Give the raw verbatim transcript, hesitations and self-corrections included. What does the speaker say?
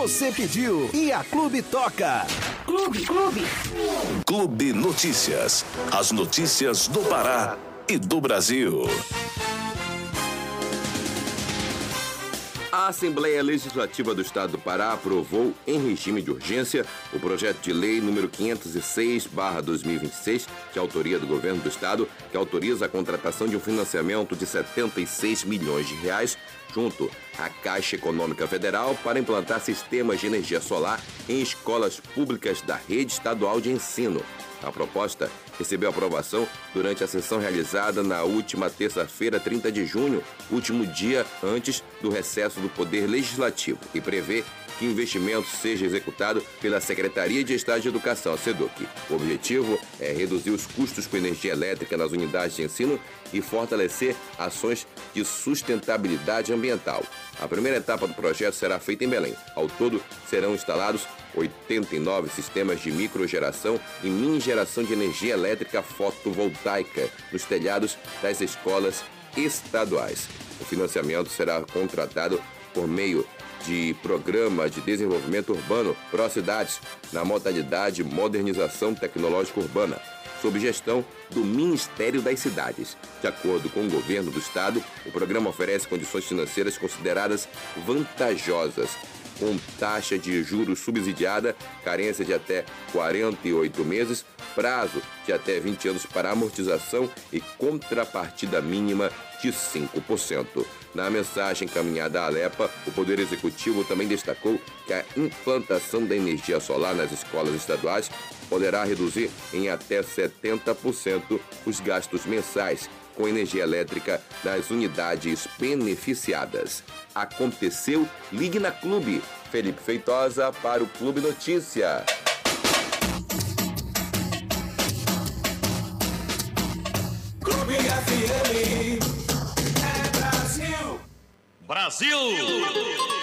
Você pediu e a Clube toca. Clube, Clube. Clube Notícias. As notícias do Pará e do Brasil. A Assembleia Legislativa do Estado do Pará aprovou, em regime de urgência, o projeto de lei número quinhentos e seis barra dois mil e vinte e seis, de autoria do Governo do Estado, que autoriza a contratação de um financiamento de setenta e seis milhões de reais junto à Caixa Econômica Federal para implantar sistemas de energia solar em escolas públicas da rede estadual de ensino. A proposta recebeu aprovação durante a sessão realizada na última terça-feira, trinta de junho, último dia antes do recesso do Poder Legislativo, e prevê que o investimento seja executado pela Secretaria de Estado de Educação, a SEDUC. O objetivo é reduzir os custos com energia elétrica nas unidades de ensino e fortalecer ações de sustentabilidade ambiental. A primeira etapa do projeto será feita em Belém. Ao todo, serão instalados oitenta e nove sistemas de microgeração e mini geração de energia elétrica fotovoltaica nos telhados das escolas estaduais. O financiamento será contratado por meio de Programa de Desenvolvimento Urbano Pró-Cidades, na modalidade Modernização Tecnológica Urbana, sob gestão do Ministério das Cidades. De acordo com o governo do estado, o programa oferece condições financeiras consideradas vantajosas, com taxa de juros subsidiada, carência de até quarenta e oito meses, prazo de até vinte anos para amortização e contrapartida mínima de cinco por cento. Na mensagem encaminhada à Alepa, o Poder Executivo também destacou que a implantação da energia solar nas escolas estaduais poderá reduzir em até setenta por cento os gastos mensais com energia elétrica das unidades beneficiadas. Aconteceu? Ligue na Clube. Felipe Feitosa para o Clube Notícia. Clube F M é Brasil. Brasil!